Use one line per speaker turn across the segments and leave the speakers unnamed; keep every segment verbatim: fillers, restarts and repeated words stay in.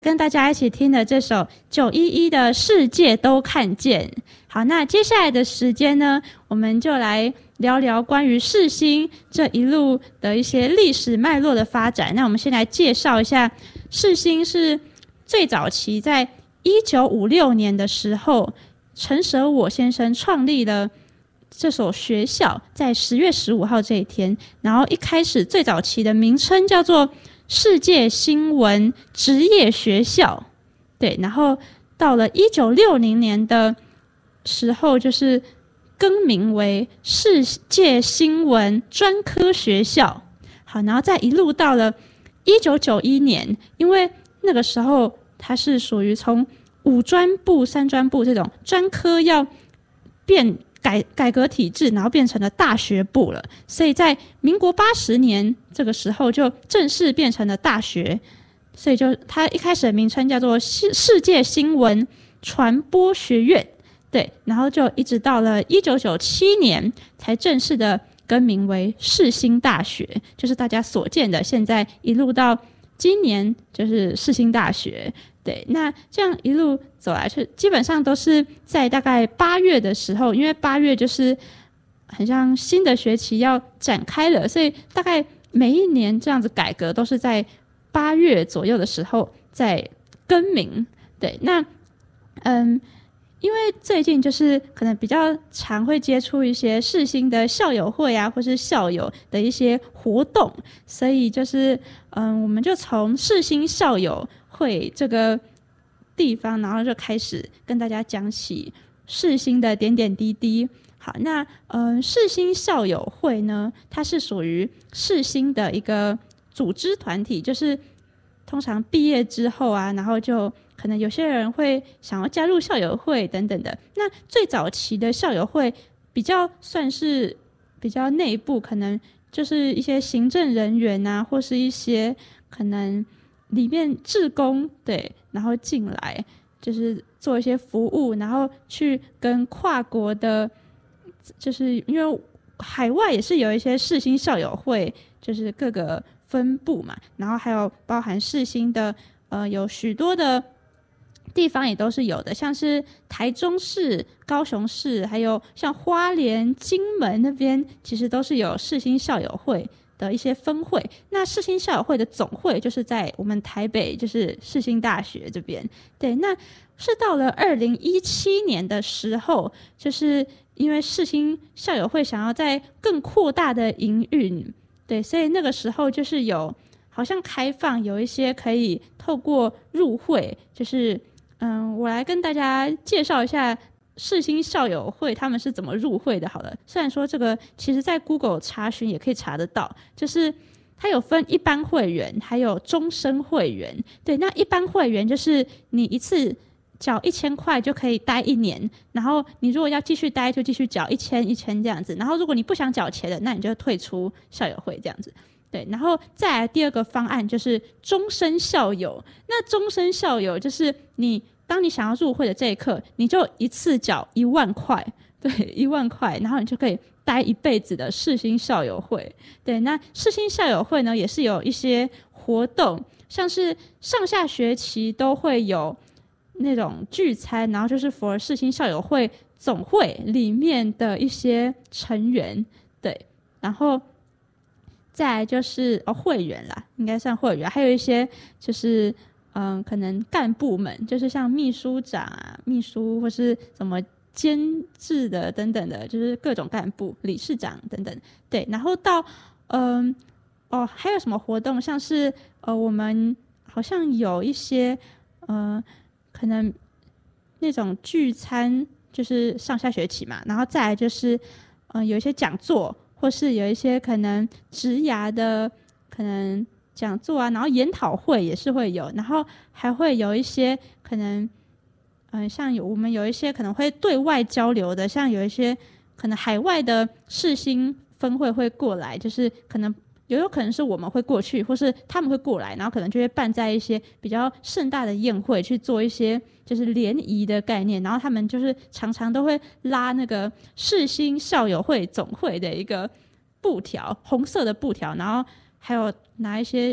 跟大家一起听的这首九一一的世界都看见。好，那接下来的时间呢，我们就来聊聊关于世新这一路的一些历史脉络的发展。那我们先来介绍一下，世新是最早期在一九五六年的时候，陈舍我先生创立了这所学校，在十月十五号这一天，然后一开始最早期的名称叫做世界新闻职业学校，对，然后到了一九六零年的时候，就是更名为世界新闻专科学校。好，然后再一路到了一九九一年，因为那个时候它是属于从五专部、三专部这种专科要变改改革体制，然后变成了大学部了，所以在民国八十年这个时候就正式变成了大学，所以就它一开始的名称叫做世界新闻传播学院，对，然后就一直到了一九九七年才正式的更名为世新大学，就是大家所见的现在一路到今年就是世新大学。对，那这样一路走来，是基本上都是在大概八月的时候，因为八月就是很像新的学期要展开了，所以大概每一年这样子改革都是在八月左右的时候在更名。对，那嗯，因为最近就是可能比较常会接触一些世新的校友会啊，或是校友的一些活动，所以就是嗯，我们就从世新校友会这个地方，然后就开始跟大家讲起世新的点点滴滴。好，那嗯，世新校友会呢，它是属于世新的一个组织团体，就是通常毕业之后啊，然后就可能有些人会想要加入校友会等等的。那最早期的校友会比较算是比较内部，可能就是一些行政人员啊，或是一些可能里面志工，对，然后进来就是做一些服务，然后去跟跨国的，就是因为海外也是有一些世新校友会，就是各个分部嘛，然后还有包含世新的呃有许多的地方也都是有的，像是台中市、高雄市，还有像花莲、金门那边，其实都是有世新校友会的一些分会。那世新校友会的总会就是在我们台北，就是世新大学这边。对，那是到了二零一七年的时候，就是因为世新校友会想要在更扩大的营运，对，所以那个时候就是有好像开放有一些可以透过入会，就是嗯，我来跟大家介绍一下世新校友会他们是怎么入会的好了。虽然说这个其实在 Google 查询也可以查得到，就是它有分一般会员还有终身会员。对，那一般会员就是你一次缴一千块就可以待一年，然后你如果要继续待就继续缴一千一千这样子，然后如果你不想缴钱的，那你就退出校友会这样子。对，然后再来第二个方案就是终身校友。那终身校友就是你当你想要入会的这一刻，你就一次缴一万块，对，一万块，然后你就可以待一辈子的世新校友会。对，那世新校友会呢，也是有一些活动，像是上下学期都会有那种聚餐，然后就是 for 世新校友会总会里面的一些成员，对，然后再来就是哦会员啦，应该算会员，还有一些就是嗯可能干部们，就是像秘书长啊、秘书或是什么监制的等等的，就是各种干部、理事长等等，对，然后到嗯哦还有什么活动，像是呃我们好像有一些呃可能那种聚餐，就是上下学期嘛，然后再来就是呃有一些讲座。或是有一些可能职涯的可能讲座啊，然后研讨会也是会有，然后还会有一些可能，嗯、呃，像有我们有一些可能会对外交流的，像有一些可能海外的世新分会会过来，就是可能有有可能是我们会过去，或是他们会过来，然后可能就会办在一些比较盛大的宴会去做一些就是联谊的概念，然后他们就是常常都会拉那个世新校友会总会的一个布条，红色的布条，然后还有拿一些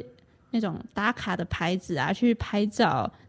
那种打卡的牌子啊去拍照，